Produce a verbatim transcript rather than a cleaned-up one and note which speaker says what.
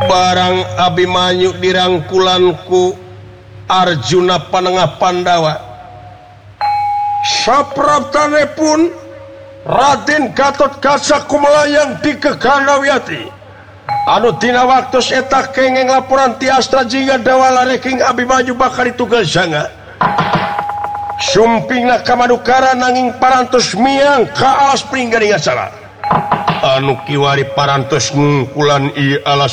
Speaker 1: barang Abimanyu dirangkulanku Arjuna Panengah Pandawa sapraptane pun Raden Gatotkaca kumelayang di Kegandawiyati anu tina waktos eta kenging laporan ti Astra jingga dawala reking Abimanyu bakal ditugasanga sumpingna kamadukara nanging parantos miang ka alas pringgaringa salah anu kiwari parantos ngungkulan ieu alas